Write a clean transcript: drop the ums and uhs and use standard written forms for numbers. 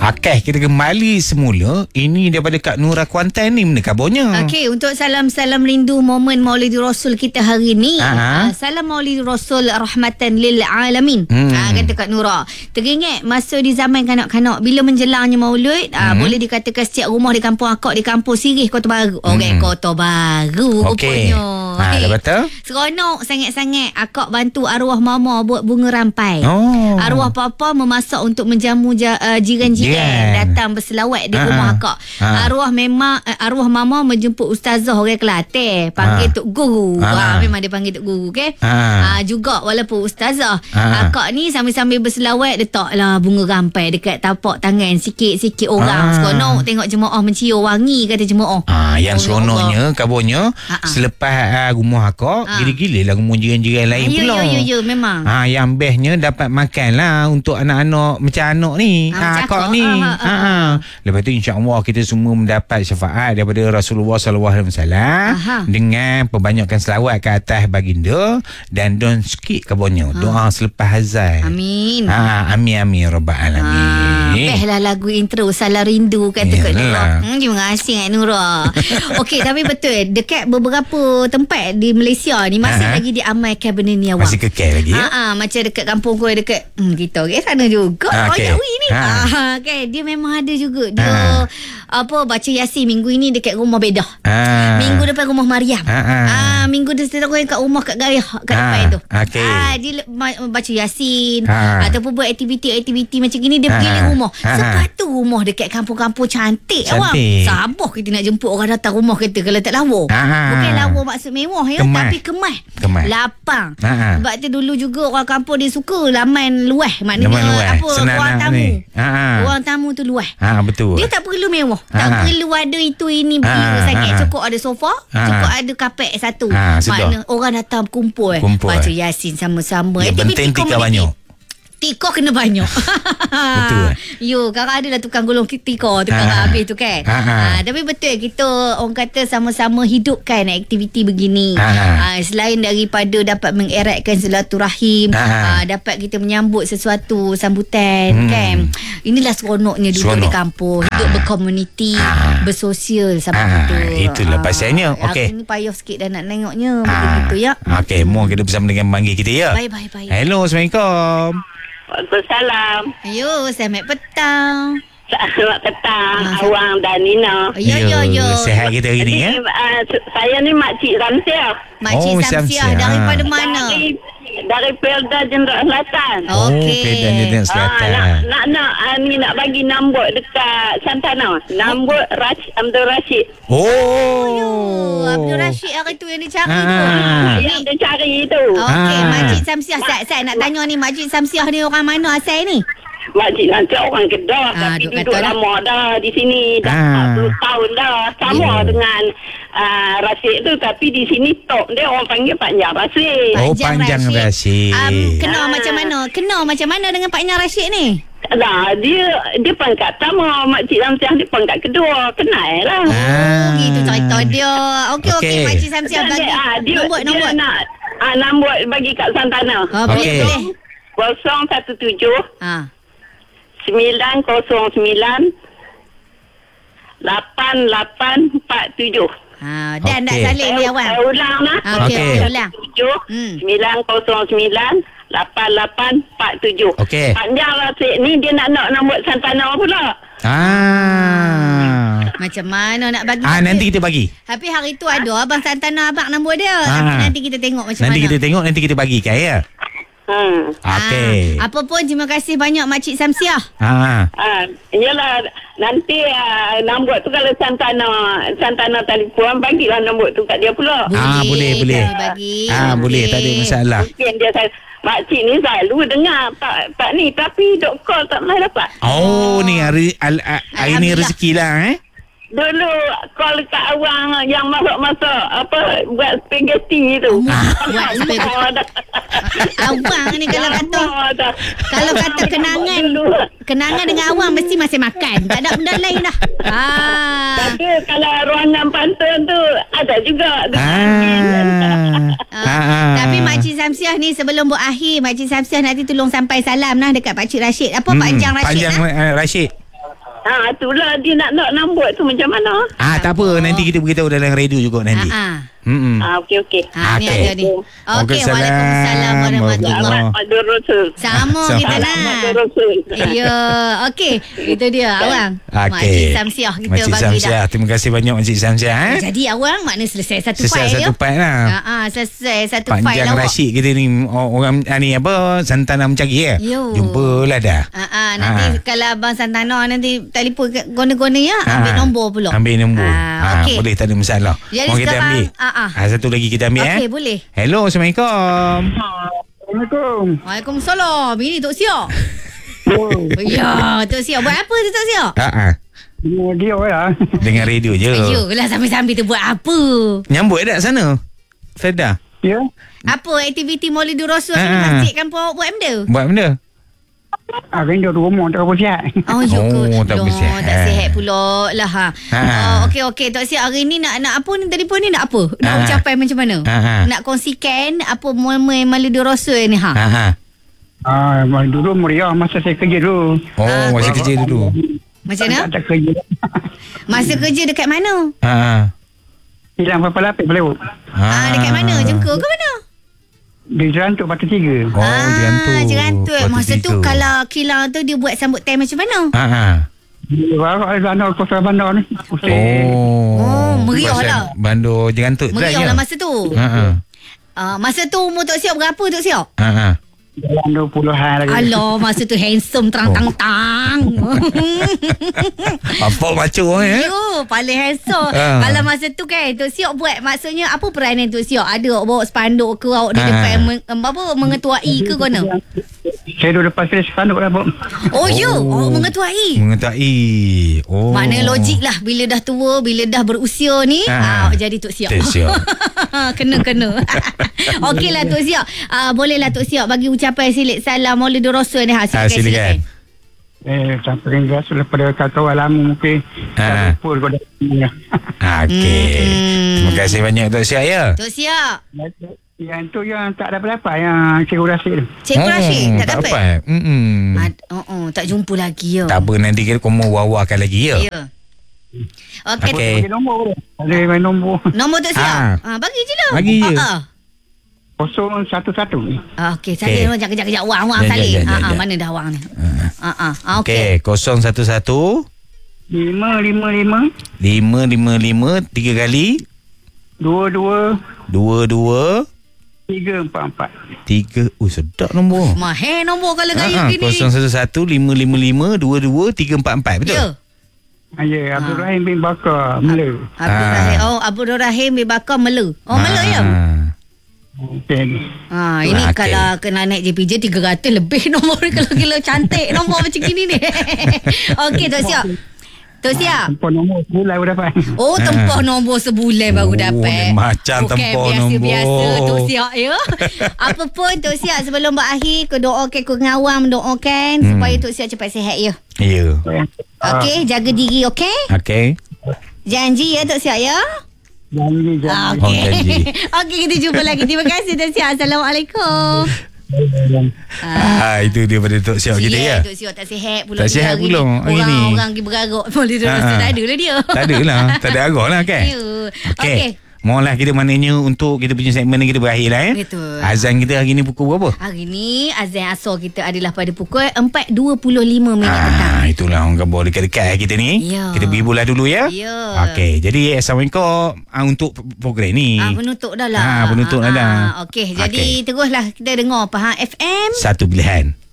Okey, kita kembali semula. Ini daripada Kak Nura Kuantan ni, mana kabarnya? Okey, untuk salam-salam rindu momen Maulid Rasul kita hari ni. Salam Maulid Rasul rahmatan lil alamin. Kata Kak Nura. Teringat masa di zaman kanak-kanak bila menjelangnya Maulid, boleh dikatakan setiap rumah di kampung akak di kampung Sirih Kota Baru. Kota Baru rupanya. Dah betul. Seronok sangat-sangat akak bantu arwah mama buat bunga rampai. Arwah papa memasak untuk menjamu jiran-jiran datang berselawat di rumah akak. Arwah mama menjemput ustazah orang Kelantan, panggil Tok Guru. Memang dia panggil Tok Guru, okey. Juga walaupun ustazah, akak ni sambil-sambil berselawat letaklah bunga rampai dekat tapak tangan sikit-sikit orang. Seronok tengok jemaah mencium wangi, kata jemaah. Yang seronoknya kabarnya selepas rumah akak, gila-gila lah rumah jiran-jiran lain pula. Ya, memang. Yang bestnya dapat makan lah untuk anak-anak macam anak ni, akak ni. Lepas tu insya-Allah kita semua mendapat syafaat daripada Rasulullah SAW dengan perbanyakkan selawat ke atas baginda dan don sikit kabarnya doa selepas azan. Amin. Amin rabbal alamin. Bestlah lagu intro Salah Rindu kata Kak Nura. Terima kasih Kak Nura. Okey, tapi betul dekat beberapa tempat di Malaysia ni masih lagi diamalkan benda ni awak. Masih kekal lagi ya? Macam dekat kampung kau dekat kita sana juga. Banyak ni. Okay, dia memang ada juga. Dia baca Yasin minggu ini dekat rumah Bedah. Minggu depan rumah Mariam. Minggu depan kat rumah Kak Gariah kat depan tu. Dia baca Yasin ataupun buat aktiviti-aktiviti macam gini dia pergi rumah. Sebab tu rumah dekat kampung-kampung cantik awak. Sabar kita nak jemput orang datang rumah kita kalau tak lawa. Bukan lawa maksud mewah ya, tapi kemas. Lapang. Sebab tu dulu juga orang kampung dia suka laman luas. Maknanya ruang tamu. Ruang tamu tu luas. Betul. Dia tak perlu mewah. Tak perlu ada itu ini biru sangat. Cukup ada sofa, cukup ada kapet satu. Maknanya orang datang kumpul. Baca Yasin sama-sama. Penting tika banyak. Tika kena banyak. Betul. Kakak ada lah tukang golong tika habis tu kan. Tapi betul kita orang kata sama-sama hidupkan aktiviti begini. Selain daripada dapat mengeratkan silaturahim, dapat kita menyambut sesuatu sambutan kan. Inilah seronoknya duduk di kampung, hidup berkomuniti, bersosial sama itu. Itulah pasalnya. Okey. Aku ni payah sikit dah nak tengoknya begitu ya. Okey, mohon kita bersama dengan panggil kita ya. Bye. Hello, Assalamualaikum. Waalaikumsalam. Selamat petang. Selamat petang, Awang dan Nina. Ya. Sehat kita hari ni ya? Saya ni Makcik Samsiah. Makcik Samsiah daripada mana? Dari Pelda Jenderal Selatan. Okey. Pelda Jenderal Selatan. Nak bagi nombor dekat Santana. Nombor Abdul Rashid. Abdul Rashid hari tu yang dia cari tu. Yang dia cari tu. Okey, Makcik Samsiah. Saya nak tanya ni, Makcik Samsiah ni orang mana asal ni? Makcik nanti orang Kedah tapi duduk lama dah di sini dah 40 tahun dah sama dengan Rashid tu, tapi di sini tok dia orang panggil Panjang Rashid. Panjang Rashid. Kenal macam mana dengan Panjang Rashid ni? Dia pangkat pertama, Makcik Samsiah ni pangkat kedua. Kenal lah. Gitu cerita dia. Okey, Makcik Samsiah bagi nombor. Dia nak nombor bagi kat Santana. Boleh. 017 909 8847. Dan nak salin dia awak. Ulang lah. Ulang. 909 8847. Panjang Rashid ni dia nak nombor Santana pula. Macam mana nak bagi? Nanti kita bagi. Tapi hari tu ada Abang Santana abang nombor dia. Tapi nanti kita tengok macam mana. Nanti kita bagikan ya. Okey. Apa pun terima kasih banyak Makcik Samsiah. Yalah, nanti nombor tu kalau Santana telefon, bagilah nombor tu kat dia pula. Boleh. Bagi. Boleh, tak ada masalah. Mungkin dia Makcik ni selalu dengar Pak ni, tapi dok call tak pernah dapat. Ni hari ni rezeki lah Dulu call kat Awang yang masuk-masuk buat spaghetti tu. Buat spaghetti. Awang ni kalau kata kenangan dengan Awang mesti masih makan. Tak ada benda lain dah. Tapi kalau ruangan pantun tu ada juga. Tapi Makcik Samsiah ni sebelum berakhir, Makcik Samsiah nanti tolong sampai salam lah dekat Pakcik Rashid. Panjang Rashid. Panjang Rashid. Itulah dia nak buat tu macam mana? Tak apa, nanti kita beritahu dalam radio juga nanti. Okey. Ni ada ni. Okey, waalaikumsalam warahmatullahi wabarakatuh. Sama kita nak. Ya, okey. Itu dia awang. Makcik Samsiah kita Makcik bagi Samsiah. dah. Terima kasih banyak Makcik Samsiah. Jadi awang makna selesai satu Selesai file satu file lah. Selesai satu file Panjang awak. Rashid kita ni orang ni apa Santana mencari ya. Jumpalah dah. Nanti kalau abang Santana nanti telefon guna-guna ya, ambil nombor pula. Ambil nombor. Okey. Boleh, tak ada masalah. Jadi Kita sekarang ambil. Satu lagi kita ambil Okey, boleh. Hello, Assalamualaikum. Assalamualaikum. Waalaikumsalam. Ini Tok Siok. Ya, Tok Siok. Buat apa tu Tok Siok? Dia lah. Dengar radio je. Lah sambil-sambil tu buat apa? Nyambut tak sana? Sedar? Ya. Apa aktiviti Maulidur Rasul ni masjid kampung awak buat benda? Buat benda? Rindu rumah tak apa sihat. Tak bersihat. Tak sihat pula lah Okey Tok Siap hari ni nak apa ni telefon ni nak apa? Nak ucapan macam mana? Nak kongsikan apa momen Maulidur Rasul ni Dulu meriah masa saya kerja dulu. Masa kerja dulu. Macam mana? Tak kerja. Masa kerja dekat mana? Hilang berapa lapis pelewuk. Dekat mana? Jengka ke mana? Di Jerantuk Batu 3. Jerantuk. Masa tu kalau kilang tu dia buat sambut time macam mana? Dia baru ada kota bandar ni. Meriah lah. Bandar Jerantuk. Meriah lah masa tu. Masa tu umur Tok Siok berapa Tok Siok? Dalam 20-an lagi. Alah, masa tu handsome terang-tang. Apa macu Yo, paling handsome. Kalau masa tu kan Tok Siok buat, maksudnya apa peranan Tok Siok? Ada bawa spanduk ke awak di depan mengetuai ke kena? Saya duduk lepas kena spanduk lah, Bob. Mengetuai. Makna logik lah bila dah tua, bila dah berusia ni, jadi Tok Siok. Kena. Okeylah Tok Siok. Bolehlah Tok Siok bagi ucapan silik salam Maulidur Rasul ni. Silakan. Sampai ringgas daripada kawan lama mungkin. Pul kau dah. Okey. Terima kasih banyak Tok Siok ya. Tok Siok. Yang tu yang tak dapat yang Cikgu Rashid tu. Cikgu Rashid tak dapat. Tak jumpa lagi ya. Tak apa, nanti kita wawakan lagi ya. Okey. Ada main nombor. Nombor Tok Siok. Bagi je lah. Bagi je. 011. Okey, salin kejap. Wang salin. Mana dah wang ni? Okey, 011 555 555 3 kali 22 344. Sedap nombor. Mahir nombor kalau gaya gini. 011 555 22344. Betul? Ya, Abdul Rahim bin Bakar Mela. Abdul Rahim bin Bakar Mela. Mela ya. Ini kalau kena naik JPJ 300 lebih nombor ni kalau gila cantik nombor macam gini ni. Okey Tok Siok. Tok Siok. Tempah nombor sebulan baru dapat. Tempah nombor sebulan baru dapat. Macam tempah nombor. Biasa Tok Siok ya. Apa pun Tok Siok sebelum berakhir kau doakan, kau ngawam doakan supaya Tok Siok cepat sihat ya. Ya. Okey, jaga diri okey? Okey. Janji ya Tok Siok ya. Janji. Okey, kita jumpa lagi. Terima kasih Tok Siok. Assalamualaikum. Itu dia pada Tok Siok kita ya. Tok Siok tak sihat pula. Tak sihat pula hari ni. Orang pergi bergaruk Maulidur Rasul tak ada lah dia. Tak ada lah. Tak ada arah lah kan. Okey. Mohonlah kita maknanya untuk kita punya segmen ni kita berakhir lah ya. Betul. Azan kita hari ni pukul berapa? Hari ni azan asar kita adalah pada pukul 4.25 petang. Itulah orang kabar dekat-dekat kita ni. Ya. Kita beri bola dulu ya. Okey. Jadi Assalamualaikum untuk program ni. Penutup dah lah. Penutup dah. Okey. Jadi teruslah kita dengar Pahang FM. Satu pilihan.